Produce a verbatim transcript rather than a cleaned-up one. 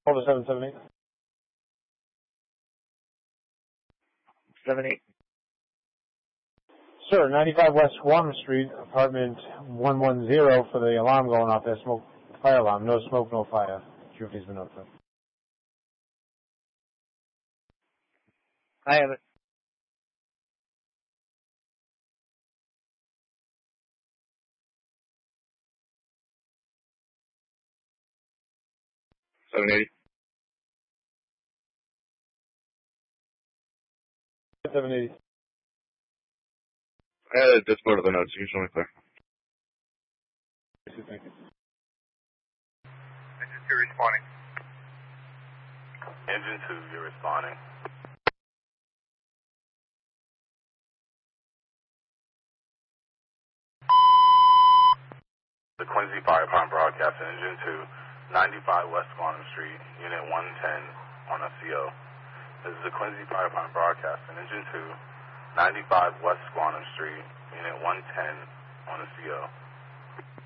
Hold seven seven eight. seven eight. Sir, ninety-five West Guam Street, apartment one one zero for the alarm going off there, smoke, fire alarm. No smoke, no fire. Jury's been notified. I have it. seven eighty. seven eighty. Uh, just go to the notes. You can show me clear. Thank you. Engine two responding. Engine two, you're responding. The Quincy Fire Department broadcast Engine two, ninety-five West Quantum Street, Unit one ten on a C O. This is the Quincy Fire Department broadcast Engine two, ninety-five West Quantum Street, Unit one ten on a C O.